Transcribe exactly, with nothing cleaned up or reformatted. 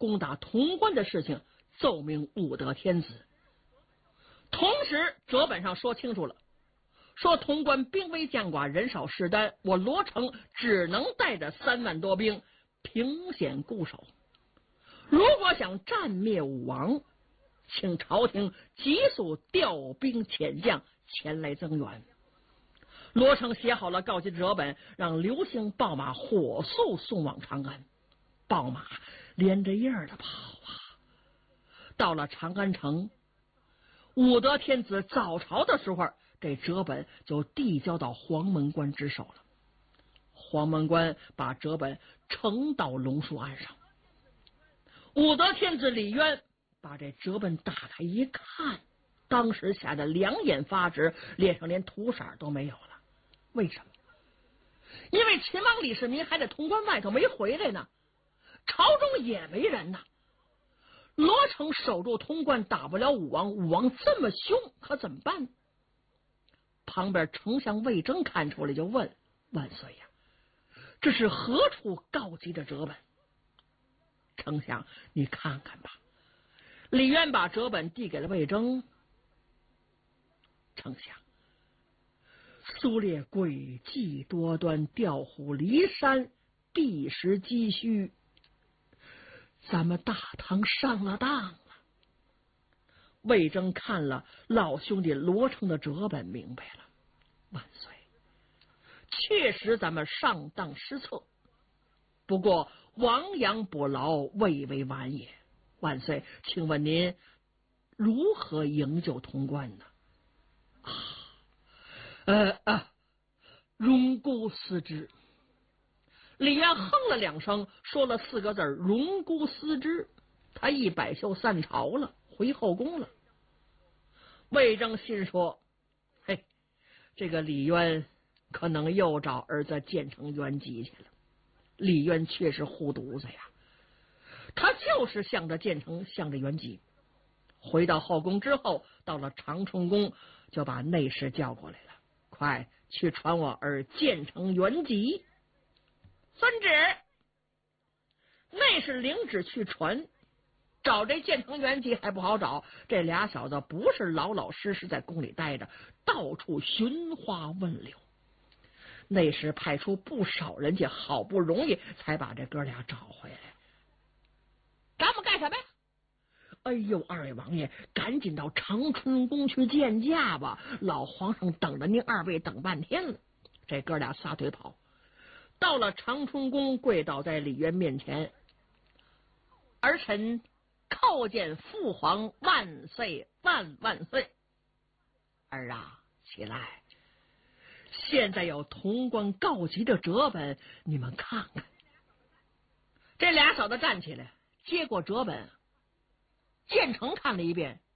攻打潼关的事情奏明武德天子。同时折本上说清楚了，说潼关兵危将寡，人少势单，我罗成只能带着三万多兵凭险固守。如果想战灭武王，请朝廷急速调兵遣将前来增援。罗成写好了告急折本，让刘兴报马火速送往长安。报马连着印儿的跑啊，到了长安城，武德天子早朝的时候，这折本就递交到黄门关之手了。黄门关把折本呈到龙树岸上，武德天子李渊把这折本打开一看，当时吓得两眼发直，脸上连涂色都没有了。为什么？因为秦王李世民还在潼关外头没回来呢，朝中也没人呢。罗成守住潼关，打不了武王，武王这么凶，可怎么办？旁边丞相魏征看出来，就问万岁呀，这是何处告急的折本？丞相，你看看吧。李渊把折本递给了魏征。丞相，苏烈诡计多端，调虎离山，避实击虚，咱们大唐上了当了。魏征看了老兄弟罗成的折本，明白了，万岁，确实咱们上当失策，不过亡羊补牢，未为晚也。万岁，请问您如何营救潼关呢？啊，呃啊，荣姑思之。李渊哼了两声，说了四个字：荣姑思之。他一摆袖散朝了，回后宫了。魏征心说：嘿，这个李渊可能又找儿子建成元吉去了。李渊却是护犊子呀，他就是向着建成，向着元吉。回到后宫之后，到了长春宫，就把内侍叫过来了，快去传我儿建成元吉。遵旨。内侍领旨去传，找这建成元吉还不好找，这俩小子不是老老实实在宫里待着，到处寻花问柳。内侍派出不少人家，好不容易才把这哥俩找回来。咱们干什么呀？哎呦，二位王爷，赶紧到长春宫去见驾吧！老皇上等着您二位等半天了。这哥俩撒腿跑，到了长春宫，跪倒在李渊面前：儿臣叩见父皇万岁万万岁！儿啊，起来！现在有潼关告急的折本，你们看看。这俩小子站起来，接过折本，建成看了一遍，